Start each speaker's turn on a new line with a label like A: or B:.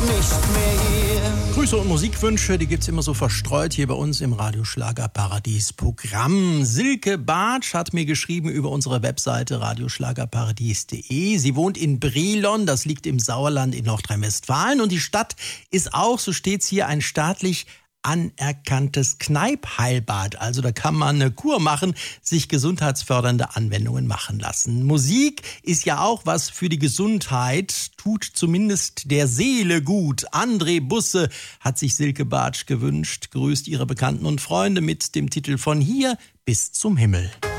A: nicht mehr hier.
B: Grüße und Musikwünsche, die gibt's immer so verstreut hier bei uns im Radioschlagerparadies-Programm. Silke Bartsch hat mir geschrieben über unsere Webseite radioschlagerparadies.de. Sie wohnt in Brilon, das liegt im Sauerland in Nordrhein-Westfalen. Und die Stadt ist auch, so steht's hier, ein staatlich anerkanntes Kneipp-Heilbad. Also da kann man eine Kur machen, sich gesundheitsfördernde Anwendungen machen lassen. Musik ist ja auch was für die Gesundheit, tut zumindest der Seele gut. André Busse hat sich Silke Bartsch gewünscht, grüßt ihre Bekannten und Freunde mit dem Titel Von hier bis zum Himmel.